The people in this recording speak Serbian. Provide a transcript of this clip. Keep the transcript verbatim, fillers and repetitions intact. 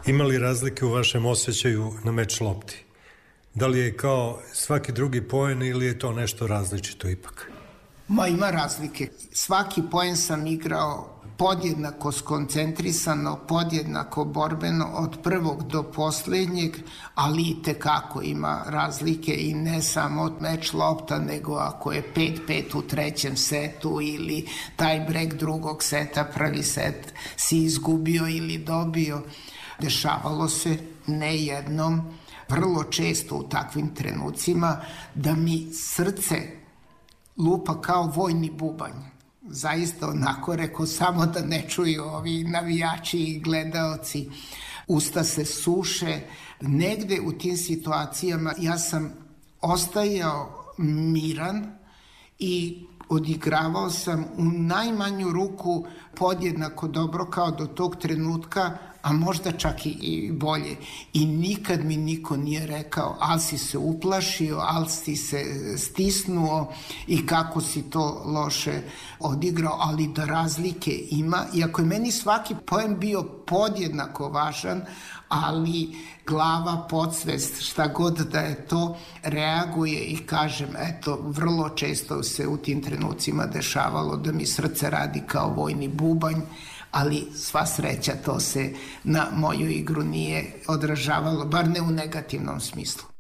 Ima li razlike u vašem osjećaju na meč lopti? Da li je kao svaki drugi poen ili je to nešto različito ipak? Ma ima razlike. Svaki poen sam igrao podjednako skoncentrisano, podjednako borbeno od prvog do posljednjeg, ali i tekako ima razlike i ne samo od meč lopta, nego ako je pet pet u trećem setu ili taj break drugog seta, prvi set si izgubio ili dobio. Dešavalo se ne jednom, vrlo često u takvim trenucima da mi srce lupa kao vojni bubanj. Zaista onako, rekao, samo da ne čuju ovi navijači i gledaoci. Usta se suše. Negde u tim situacijama ja sam ostajao miran i odigravao sam u najmanju ruku podjednako dobro kao do tog trenutka, a možda čak i bolje. I nikad mi niko nije rekao ali si se uplašio, ali si se stisnuo i kako si to loše odigrao, ali da razlike ima. Iako je meni svaki poen bio podjednako važan, ali glava, podsvest, šta god da je to, reaguje i kažem, eto, vrlo često se u tim trenucima dešavalo da mi srce radi kao vojni bubanj, ali sva sreća to se na moju igru nije odražavalo, bar ne u negativnom smislu.